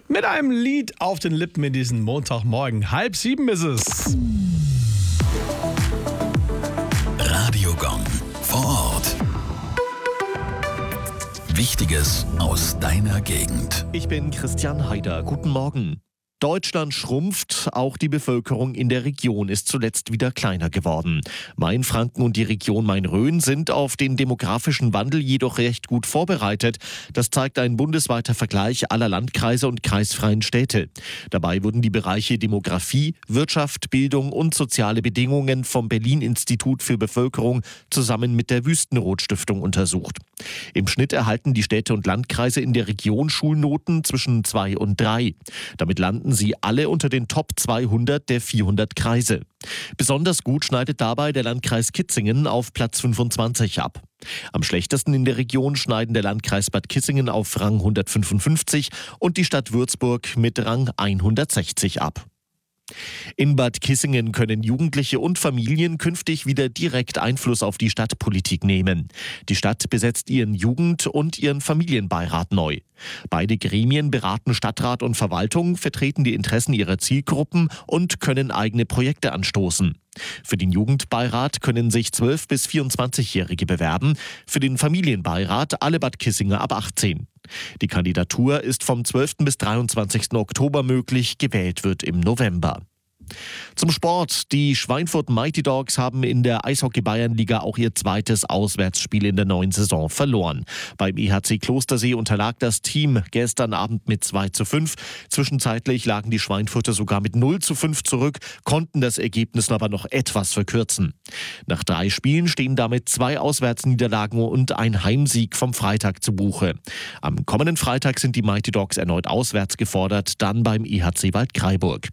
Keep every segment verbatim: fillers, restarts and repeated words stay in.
Mit einem Lied auf den Lippen in diesen Montagmorgen. Halb sieben ist es. Radio Gong vor Ort. Wichtiges aus deiner Gegend. Ich bin Christian Haider. Guten Morgen. Deutschland schrumpft, auch die Bevölkerung in der Region ist zuletzt wieder kleiner geworden. Mainfranken und die Region Main-Rhön sind auf den demografischen Wandel jedoch recht gut vorbereitet. Das zeigt ein bundesweiter Vergleich aller Landkreise und kreisfreien Städte. Dabei wurden die Bereiche Demografie, Wirtschaft, Bildung und soziale Bedingungen vom Berlin-Institut für Bevölkerung zusammen mit der Wüstenrot-Stiftung untersucht. Im Schnitt erhalten die Städte und Landkreise in der Region Schulnoten zwischen zwei und drei. Damit landen sie alle unter den Top zweihundert der vierhundert Kreise. Besonders gut schneidet dabei der Landkreis Kitzingen auf Platz fünfundzwanzig ab. Am schlechtesten in der Region schneiden der Landkreis Bad Kissingen auf Rang hundertfünfundfünfzig und die Stadt Würzburg mit Rang hundertsechzig ab. In Bad Kissingen können Jugendliche und Familien künftig wieder direkt Einfluss auf die Stadtpolitik nehmen. Die Stadt besetzt ihren Jugend- und ihren Familienbeirat neu. Beide Gremien beraten Stadtrat und Verwaltung, vertreten die Interessen ihrer Zielgruppen und können eigene Projekte anstoßen. Für den Jugendbeirat können sich zwölf- bis vierundzwanzigjährige bewerben, für den Familienbeirat alle Bad Kissinger ab achtzehn. Die Kandidatur ist vom zwölften bis dreiundzwanzigsten Oktober möglich, gewählt wird im November. Zum Sport. Die Schweinfurt Mighty Dogs haben in der Eishockey-Bayernliga auch ihr zweites Auswärtsspiel in der neuen Saison verloren. Beim E H C Klostersee unterlag das Team gestern Abend mit zwei zu fünf. Zwischenzeitlich lagen die Schweinfurter sogar mit null zu fünf zurück, konnten das Ergebnis aber noch etwas verkürzen. Nach drei Spielen stehen damit zwei Auswärtsniederlagen und ein Heimsieg vom Freitag zu Buche. Am kommenden Freitag sind die Mighty Dogs erneut auswärts gefordert, dann beim E H C Waldkraiburg.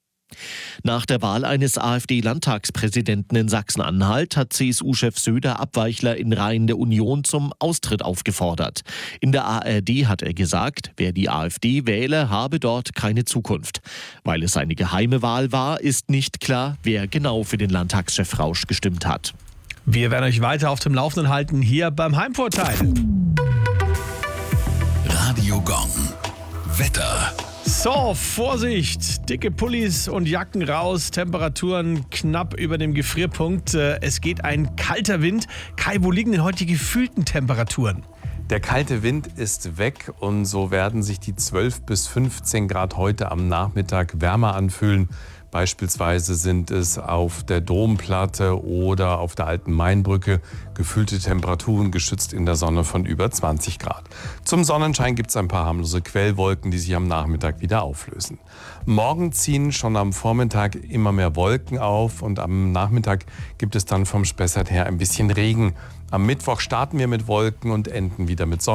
Nach der Wahl eines AfD-Landtagspräsidenten in Sachsen-Anhalt hat C S U-Chef Söder Abweichler in Reihen der Union zum Austritt aufgefordert. In der A R D hat er gesagt, wer die AfD wähle, habe dort keine Zukunft. Weil es eine geheime Wahl war, ist nicht klar, wer genau für den Landtagschef Rausch gestimmt hat. Wir werden euch weiter auf dem Laufenden halten hier beim Heimvorteil. Radio Gong. Wetter. So, Vorsicht, dicke Pullis und Jacken raus, Temperaturen knapp über dem Gefrierpunkt. Es geht ein kalter Wind. Kai, wo liegen denn heute die gefühlten Temperaturen? Der kalte Wind ist weg und so werden sich die zwölf bis fünfzehn Grad heute am Nachmittag wärmer anfühlen. Beispielsweise sind es auf der Domplatte oder auf der Alten Mainbrücke gefühlte Temperaturen geschützt in der Sonne von über zwanzig Grad. Zum Sonnenschein gibt es ein paar harmlose Quellwolken, die sich am Nachmittag wieder auflösen. Morgen ziehen schon am Vormittag immer mehr Wolken auf und am Nachmittag gibt es dann vom Spessart her ein bisschen Regen. Am Mittwoch starten wir mit Wolken und enden wieder mit Sonne.